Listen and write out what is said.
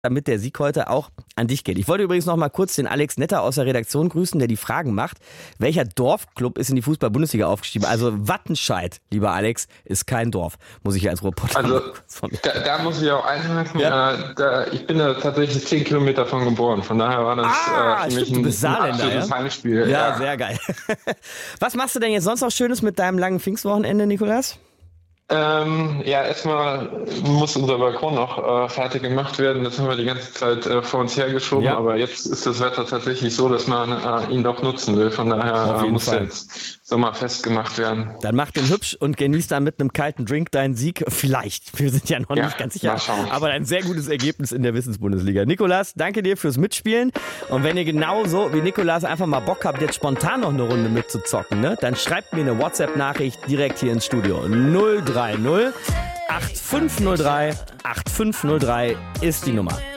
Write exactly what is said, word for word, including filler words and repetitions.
damit der Sieg heute auch an dich geht. Ich wollte übrigens noch mal kurz den Alex Netter aus der Redaktion grüßen, der die Fragen macht. Welcher Dorfclub ist in die Fußball-Bundesliga aufgestiegen? Also Wattenscheid, lieber Alex, ist kein Dorf, muss ich als Reporter Also da, da muss ich auch einhaken. Ja. Äh, da, ich bin da tatsächlich zehn Kilometer von geboren. Von daher war das ah, äh, für stimmt, mich ein, ein absolutes ja? Heimspiel. Ja, ja, sehr geil. Was machst du denn jetzt sonst noch Schönes mit deinem langen Pfingstwochenende, Nikolas? Ähm, ja, erstmal muss unser Balkon noch äh, fertig gemacht werden. Das haben wir die ganze Zeit äh, vor uns hergeschoben, ja. Aber jetzt ist das Wetter tatsächlich so, dass man äh, ihn doch nutzen will. Von daher äh, muss er jetzt sommerfest gemacht werden. Dann mach den hübsch und genieß dann mit einem kalten Drink deinen Sieg. Vielleicht, wir sind ja noch ja, nicht ganz sicher, aber ein sehr gutes Ergebnis in der Wissensbundesliga. Nikolas, danke dir fürs Mitspielen. Und wenn ihr genauso wie Nikolas einfach mal Bock habt, jetzt spontan noch eine Runde mitzuzocken, ne, dann schreibt mir eine WhatsApp-Nachricht direkt hier ins Studio. null drei null acht fünf null drei acht fünf null drei ist die Nummer.